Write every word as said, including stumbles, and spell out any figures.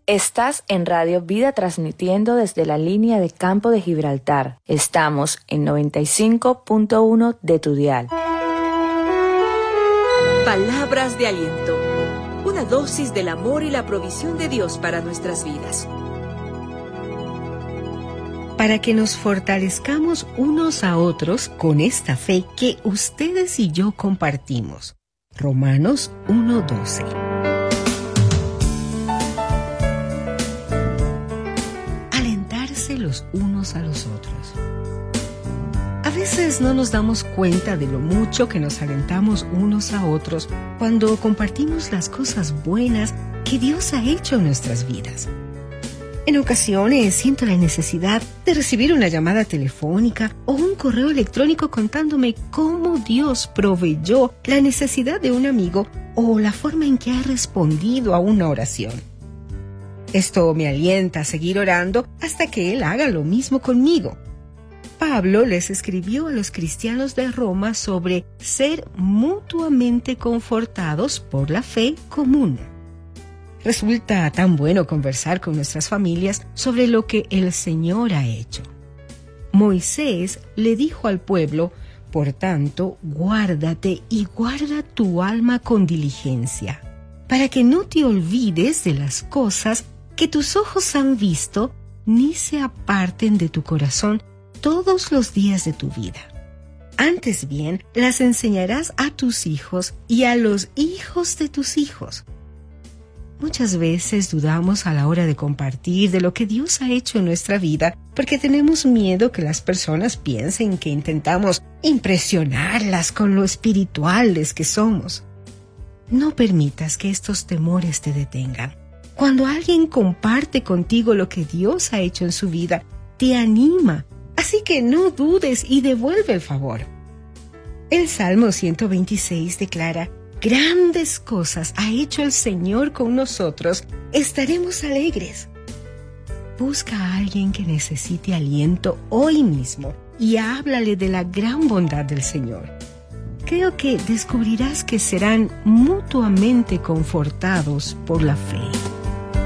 Estás en Radio Vida transmitiendo desde la línea de Campo de Gibraltar. Estamos en noventa y cinco punto uno de tu dial. Palabras de aliento. Una dosis del amor y la provisión de Dios para nuestras vidas. Para que nos fortalezcamos unos a otros con esta fe que ustedes y yo compartimos. Romanos uno doce. Alentarse los unos a los otros. A veces no nos damos cuenta de lo mucho que nos alentamos unos a otros cuando compartimos las cosas buenas que Dios ha hecho en nuestras vidas. En ocasiones siento la necesidad de recibir una llamada telefónica o un correo electrónico contándome cómo Dios proveyó la necesidad de un amigo o la forma en que ha respondido a una oración. Esto me alienta a seguir orando hasta que Él haga lo mismo conmigo. Pablo les escribió a los cristianos de Roma sobre ser mutuamente confortados por la fe común. Resulta tan bueno conversar con nuestras familias sobre lo que el Señor ha hecho. Moisés le dijo al pueblo, por tanto, guárdate y guarda tu alma con diligencia, para que no te olvides de las cosas que tus ojos han visto, ni se aparten de tu corazón todos los días de tu vida. Antes bien, las enseñarás a tus hijos y a los hijos de tus hijos. Muchas veces dudamos a la hora de compartir de lo que Dios ha hecho en nuestra vida porque tenemos miedo que las personas piensen que intentamos impresionarlas con lo espirituales que somos. No permitas que estos temores te detengan. Cuando alguien comparte contigo lo que Dios ha hecho en su vida, te anima, así que no dudes y devuelve el favor. El Salmo ciento veintiséis declara: grandes cosas ha hecho el Señor con nosotros, estaremos alegres. Busca a alguien que necesite aliento hoy mismo y háblale de la gran bondad del Señor. Creo que descubrirás que serán mutuamente confortados por la fe.